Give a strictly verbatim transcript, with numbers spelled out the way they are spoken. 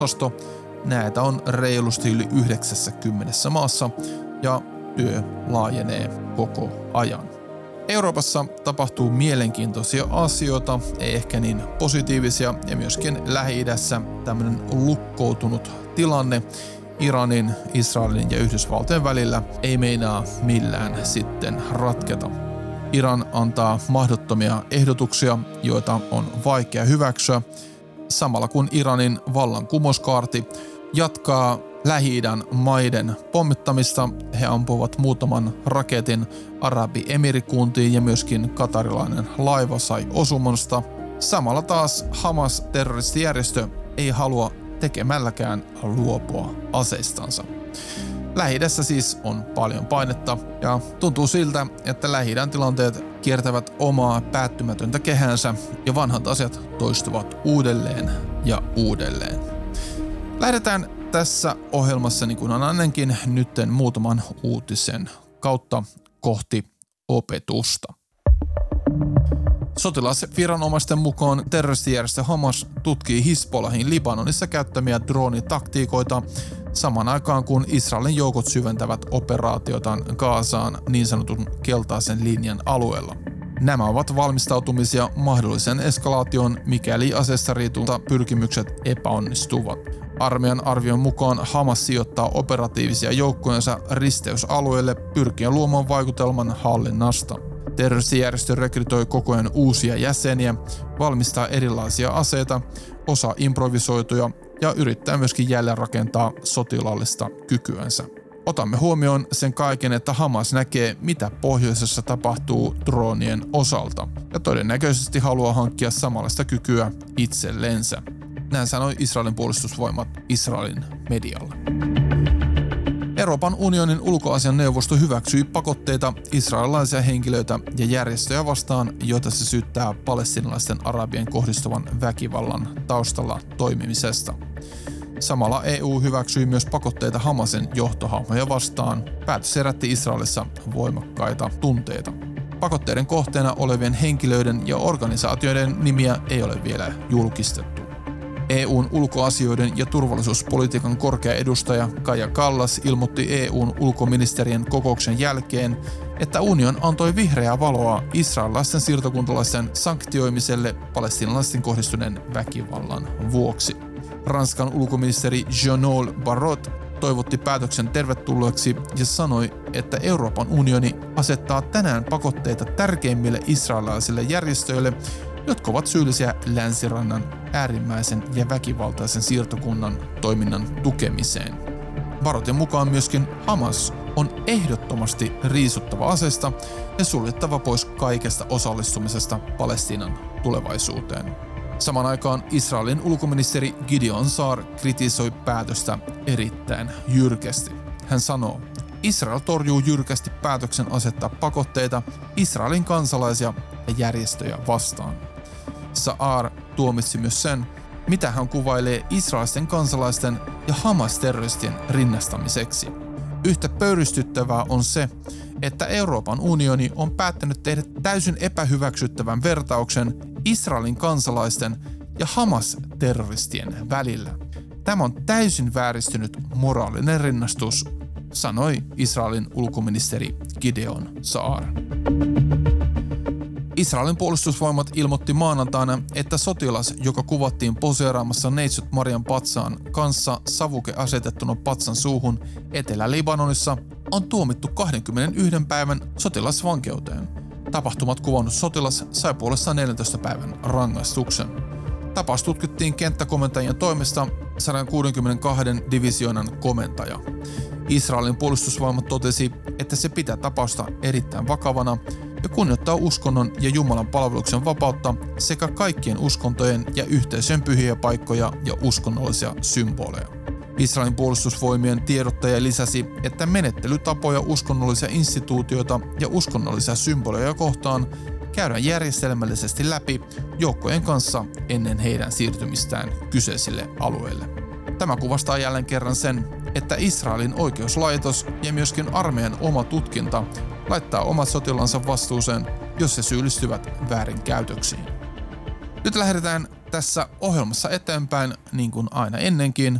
osasto. Näitä on reilusti yli yhdeksänkymmentä maassa ja työ laajenee koko ajan. Euroopassa tapahtuu mielenkiintoisia asioita, ei ehkä niin positiivisia, ja myöskin Lähi-idässä tämmöinen lukkoutunut tilanne Iranin, Israelin ja Yhdysvaltojen välillä ei meinaa millään sitten ratketa. Iran antaa mahdottomia ehdotuksia, joita on vaikea hyväksyä, samalla kun Iranin vallankumouskaarti jatkaa Lähi-idän maiden pommittamista. He ampuvat muutaman raketin Arabi-emirikuntiin ja myöskin katarilainen laiva sai osumansta. Samalla taas Hamas-terroristijärjestö ei halua tekemälläkään luopua aseistansa. Lähi-idässä siis on paljon painetta ja tuntuu siltä, että Lähi-idän tilanteet kiertävät omaa päättymätöntä kehäänsä ja vanhat asiat toistuvat uudelleen ja uudelleen. Lähdetään tässä ohjelmassa, niin kuin on ennenkin, nytten muutaman uutisen kautta kohti opetusta. Sotilasviranomaisten mukaan terroristijärjestö Hamas tutkii Hizbollahin Libanonissa käyttämiä droonitaktiikoita saman aikaan kun Israelin joukot syventävät operaatiotaan Gazaan niin sanotun keltaisen linjan alueella. Nämä ovat valmistautumisia mahdolliseen eskalaatioon, mikäli aseistariisunta pyrkimykset epäonnistuvat. Armeijan arvion mukaan Hamas sijoittaa operatiivisia joukkojensa risteysalueelle pyrkien luomaan vaikutelman hallinnasta. Terroristijärjestö rekrytoi koko ajan uusia jäseniä, valmistaa erilaisia aseita, osa improvisoituja ja yrittää myöskin jälleenrakentaa sotilaallista kykyänsä. Otamme huomioon sen kaiken, että Hamas näkee, mitä pohjoisessa tapahtuu droonien osalta ja todennäköisesti haluaa hankkia samanlaista kykyä itsellensä. Näin sanoi Israelin puolustusvoimat Israelin medialle. Euroopan unionin ulkoasian neuvosto hyväksyi pakotteita israelilaisia henkilöitä ja järjestöjä vastaan, joita se syyttää palestiinalaisten arabien kohdistuvan väkivallan taustalla toimimisesta. Samalla E U hyväksyi myös pakotteita Hamasin johtohahmoja vastaan. Päätös herätti Israelissa voimakkaita tunteita. Pakotteiden kohteena olevien henkilöiden ja organisaatioiden nimiä ei ole vielä julkistettu. E U:n ulkoasioiden ja turvallisuuspolitiikan korkea edustaja Kaja Kallas ilmoitti E U:n ulkoministerien kokouksen jälkeen, että union antoi vihreää valoa israelilaisten siirtokuntalaisten sanktioimiselle palestiinalaisten kohdistuneen väkivallan vuoksi. Ranskan ulkoministeri Jean-Noël Barrot toivotti päätöksen tervetulleeksi ja sanoi, että Euroopan unioni asettaa tänään pakotteita tärkeimmille israelilaisille järjestöille, jotka ovat syyllisiä Länsirannan äärimmäisen ja väkivaltaisen siirtokunnan toiminnan tukemiseen. Barotin mukaan myöskin Hamas on ehdottomasti riisuttava aseista ja suljettava pois kaikesta osallistumisesta Palestiinan tulevaisuuteen. Samaan aikaan Israelin ulkoministeri Gideon Saar kritisoi päätöstä erittäin jyrkästi. Hän sanoo, Israel torjuu jyrkästi päätöksen asettaa pakotteita Israelin kansalaisia ja järjestöjä vastaan. Saar tuomitsi myös sen, mitä hän kuvailee israelisten kansalaisten ja Hamas-terroristien rinnastamiseksi. Yhtä pöyristyttävää on se, että Euroopan unioni on päättänyt tehdä täysin epähyväksyttävän vertauksen Israelin kansalaisten ja Hamas-terroristien välillä. Tämä on täysin vääristynyt moraalinen rinnastus, sanoi Israelin ulkoministeri Gideon Saar. Israelin puolustusvoimat ilmoitti maanantaina, että sotilas, joka kuvattiin poseeraamassa neitsyt Marian patsaan kanssa savuke asetettuna patsan suuhun Etelä-Libanonissa, on tuomittu kaksikymmentäyksi päivän sotilasvankeuteen. Tapahtumat kuvannut sotilas sai puolestaan neljäntoista päivän rangaistuksen. Tapaus tutkittiin kenttäkomentajien toimesta sata kuusikymmentäkaksi divisioonan komentaja. Israelin puolustusvoimat totesi, että se pitää tapausta erittäin vakavana ja kunnioittaa uskonnon ja Jumalan palveluksen vapautta sekä kaikkien uskontojen ja yhteisön pyhiä paikkoja ja uskonnollisia symboleja. Israelin puolustusvoimien tiedottaja lisäsi, että menettelytapoja uskonnollisia instituutioita ja uskonnollisia symboleja kohtaan käydään järjestelmällisesti läpi joukkojen kanssa ennen heidän siirtymistään kyseisille alueille. Tämä kuvastaa jälleen kerran sen, että Israelin oikeuslaitos ja myöskin armeijan oma tutkinta laittaa omat sotilansa vastuuseen, jos he syyllistyvät väärinkäytöksiin. Nyt lähdetään Tässä ohjelmassa eteenpäin, niin kuin aina ennenkin,